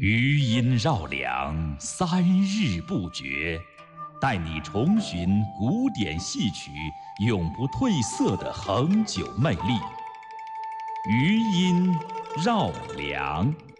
余音绕梁3日不绝，带你重寻古典戏曲永不褪色的恒久魅力。余音绕梁。